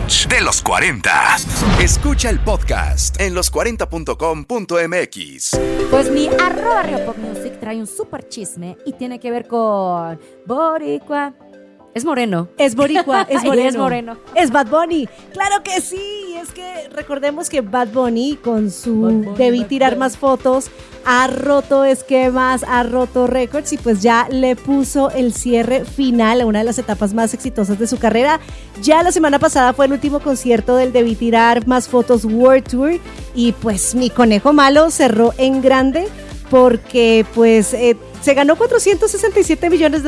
brunch de los 40. Escucha el podcast en los40.com.mx. Pues mi @RioPopMusic trae un super chisme y tiene que ver con Boricua. Es moreno. Es boricua, es moreno. Es moreno. Es Bad Bunny. Claro que sí. Es que recordemos que Bad Bunny con su Debí tirar más fotos ha roto esquemas, ha roto récords y pues ya le puso el cierre final a una de las etapas más exitosas de su carrera. Ya la semana pasada fue el último concierto del Debí tirar más fotos World Tour y pues mi conejo malo cerró en grande porque pues se ganó $467 millones.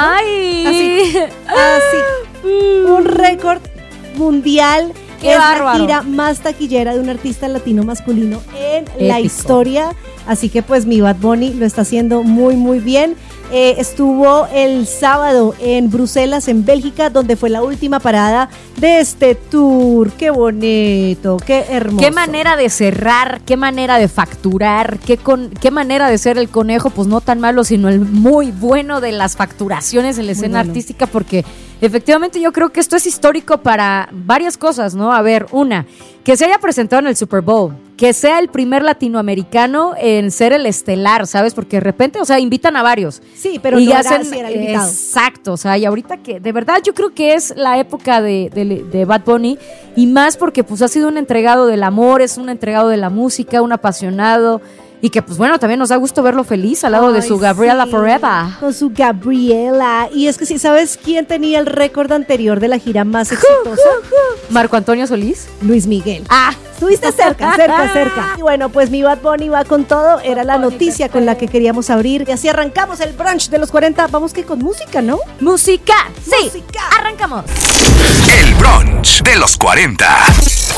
¡Ay! Así. Un récord mundial. ¡Qué bárbaro! La gira más taquillera de un artista latino masculino en la Épico. historia. Así que pues mi Bad Bunny lo está haciendo muy muy bien. Estuvo el sábado en Bruselas, en Bélgica, donde fue la última parada de este tour. ¡Qué bonito! ¡Qué hermoso! Qué manera de cerrar, qué manera de facturar, qué manera de ser el conejo, pues no tan malo, sino el muy bueno de las facturaciones en la escena artística, porque efectivamente yo creo que esto es histórico para varias cosas, ¿no? A ver, una, que se haya presentado en el Super Bowl, que sea el primer latinoamericano en ser el estelar, ¿sabes? Porque de repente, o sea, invitan a varios. Sí, pero y no hacen, era el invitado. Exacto, o sea, y ahorita que de verdad yo creo que es la época de Bad Bunny, y más porque pues ha sido un entregado del amor, es un entregado de la música, un apasionado, y que pues bueno, también nos da gusto verlo feliz al lado de su Gabriela Forever. Con su Gabriela. Y es que sí, ¿sabes quién tenía el récord anterior de la gira más exitosa? Marco Antonio Solís. Luis Miguel. Ah, Estuviste cerca. Y bueno, pues mi Bad Bunny va con todo. Era la noticia con la que queríamos abrir. Y así arrancamos el brunch de los 40. Vamos que con música, ¿no? música, sí, Música. arrancamos. El brunch de los 40.